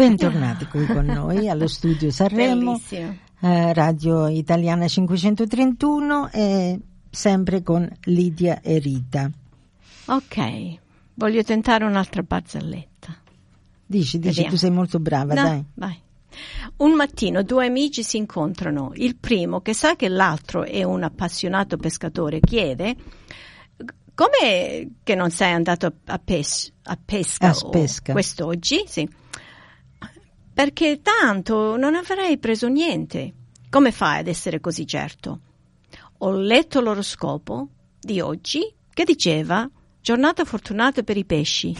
Bentornati qui con noi allo studio Sanremo, Radio Italiana 531 e sempre con Lidia e Rita. Ok, voglio tentare un'altra barzelletta. Dici, tu sei molto brava, no, dai. Vai. Un mattino due amici si incontrano. Il primo, che sa che l'altro è un appassionato pescatore, chiede: come che non sei andato a pesca quest'oggi? Sì. Perché tanto non avrei preso niente. Come fai ad essere così certo? Ho letto l'oroscopo di oggi che diceva giornata fortunata per i pesci.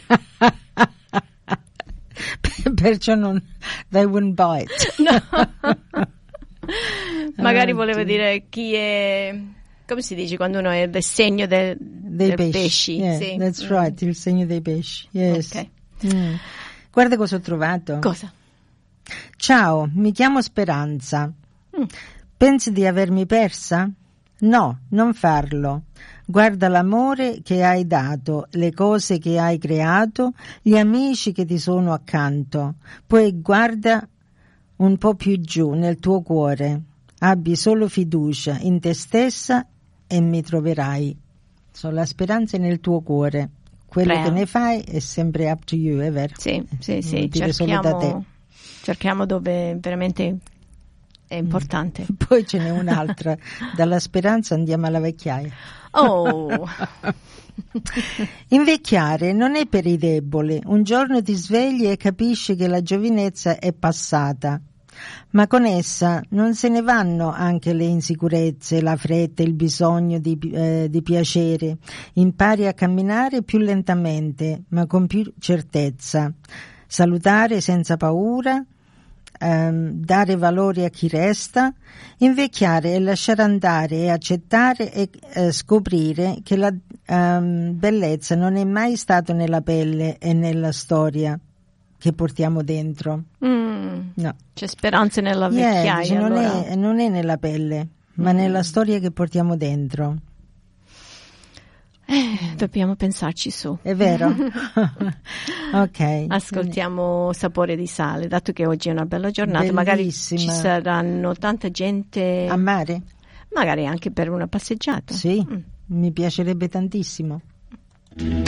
Perciò they wouldn't bite. No. Magari voleva dire chi è, come si dice quando uno è del segno dei pesci. Yeah, sì. That's right, il segno dei pesci. Yes. Okay. Guarda cosa ho trovato. Cosa? Ciao, mi chiamo Speranza. Pensi di avermi persa? No, non farlo. Guarda l'amore che hai dato, le cose che hai creato, gli amici che ti sono accanto. Poi guarda un po' più giù nel tuo cuore. Abbi solo fiducia in te stessa e mi troverai. La speranza è nel tuo cuore. Quello che ne fai è sempre up to you, è vero? Sì. Cerchiamo dove veramente è importante. Poi ce n'è un'altra. Dalla speranza andiamo alla vecchiaia. Oh. Invecchiare non è per i deboli. Un giorno ti svegli e capisci che la giovinezza è passata. Ma con essa non se ne vanno anche le insicurezze, la fretta, il bisogno di piacere. Impari a camminare più lentamente, ma con più certezza. Salutare senza paura, dare valore a chi resta. Invecchiare è lasciare andare e accettare e scoprire che la bellezza non è mai stata nella pelle e nella storia che portiamo dentro. No. C'è speranza nella vecchiaia. Non è nella pelle, ma nella storia che portiamo dentro. Dobbiamo pensarci su. È vero? Ok. Ascoltiamo Sapore di sale, dato che oggi è una bella giornata. Bellissima. Magari ci saranno tanta gente a mare? Magari anche per una passeggiata. Sì, mi piacerebbe tantissimo.